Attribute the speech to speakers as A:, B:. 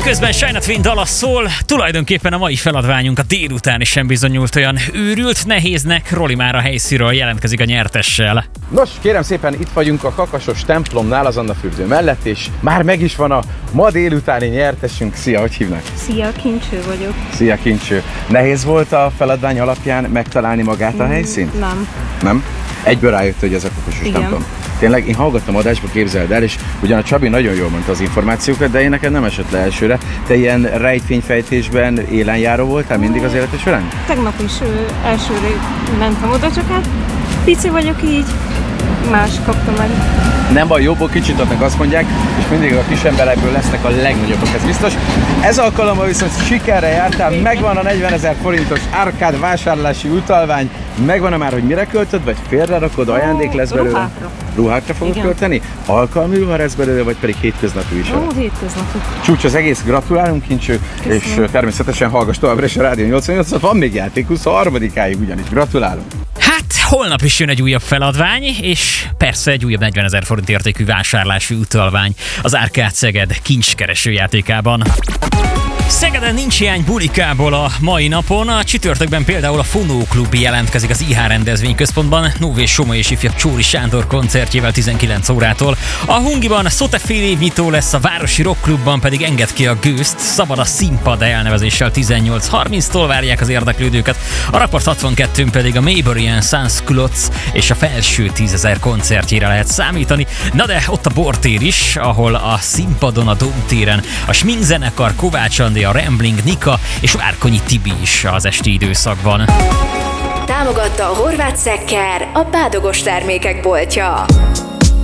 A: Miközben Shania Twain dala szól, tulajdonképpen a mai feladványunk a délután is sem bizonyult olyan őrült, nehéznek. Roli már a helyszínről jelentkezik a nyertessel.
B: Nos, kérem szépen, itt vagyunk a Kakasos templomnál, az Anna fürdő mellett, és már meg is van a ma délutáni nyertesünk. Szia, hogy hívnak?
C: Szia, Kincső vagyok.
B: Szia, Kincső. Nehéz volt a feladvány alapján megtalálni magát a helyszínt?
C: Nem.
B: Nem? Egyből rájött, hogy ez a Kakasos templom. Tényleg, én hallgattam adásba, képzeld el, és ugyan a Csabi nagyon jól mondta az információkat, de én neked nem esett le elsőre. Te ilyen rejtvényfejtésben élenjáró voltál mindig az életed során?
C: Tegnap is elsőre mentem oda, csak hát pici vagyok így, más kaptam meg.
B: Nem baj, jóból kicsitatnak, azt mondják, és mindig a kis emberekből lesznek a legnagyobbak, ez biztos. Ez alkalommal viszont sikerre jártál, megvan a 40 000 forintos árkád vásárlási utalvány, megvan már, hogy mire költöd, vagy félre rakod, ajándék lesz belőle?
C: Ruhákra.
B: Ruhákra fogod költeni? Alkalmi ruha lesz belőle, vagy pedig hétköznapi is?
C: Ó, hétköznapi.
B: Csúcs az egész, gratulálunk, Kincső, és természetesen hallgass továbbra is a Rádió 88, van még játék 23-áig ugyanis, gratulálunk.
A: Hát, holnap is jön egy újabb feladvány, és persze egy újabb 40 000 forint értékű vásárlási utalvány az Árkád Szeged kincskereső játékában. Szegeden nincs hiány bulikából a mai napon. A csütörtökben például a Fonó Klub jelentkezik az IH rendezvényközpontban Nóvé Somoly és ifjabb Csóri Sándor koncertjével 19 órától. A Hungiban Szote félévnyitó lesz, a Városi Rock Klubban pedig Engedd ki a gőzt, Szabad a színpad elnevezéssel 18:30-tól várják az érdeklődőket. A Raport 62-n pedig a Maybury and Sons Klotz és a Felső 10 000 koncertjére lehet számítani. Na de ott a Bortér is, ahol a színpadon, a Domtéren a Smink zenekar, Kovács Andi, a Rambling Nika és Várkonyi Tibi is az esti időszakban.
D: Támogatta a Horváth Szekker, a bádogos termékek boltja.